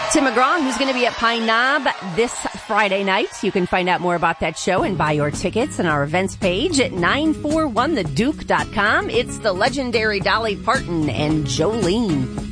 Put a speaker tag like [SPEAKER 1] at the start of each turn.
[SPEAKER 1] Tim McGraw, who's going to be at Pine Knob this Friday night. You can find out more about that show and buy your tickets on our events page at 941theduke.com. It's the legendary Dolly Parton and Jolene.